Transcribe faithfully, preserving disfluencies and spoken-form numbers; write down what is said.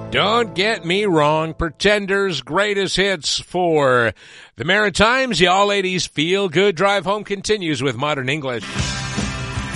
Don't get me wrong, Pretenders' greatest hits for the Maritimes. The all eighties feel-good drive home continues with Modern English.